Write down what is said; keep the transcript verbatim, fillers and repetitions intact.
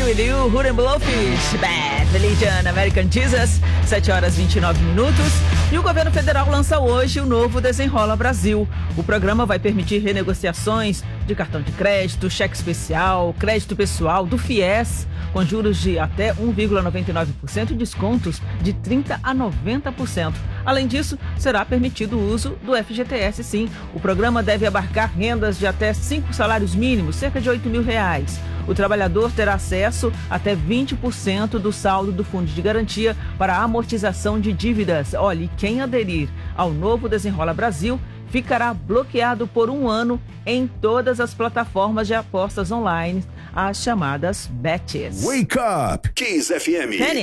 Will You, Huren Blowfish, Bad Religion, American Jesus, sete horas e vinte e nove minutos. E o governo federal lança hoje o novo Desenrola Brasil. O programa vai permitir renegociações de cartão de crédito, cheque especial, crédito pessoal, do FIES, com juros de até um vírgula noventa e nove por cento e descontos de trinta por cento a noventa por cento. Além disso, será permitido o uso do F G T S, sim. O programa deve abarcar rendas de até cinco salários mínimos, cerca de oito mil reais. O trabalhador terá acesso até vinte por cento do saldo do Fundo de Garantia para a amortização de dívidas. Olha, e quem aderir ao novo Desenrola Brasil ficará bloqueado por um ano em todas as plataformas de apostas online, as chamadas bets. Wake Up, Kiss F M. Kenny.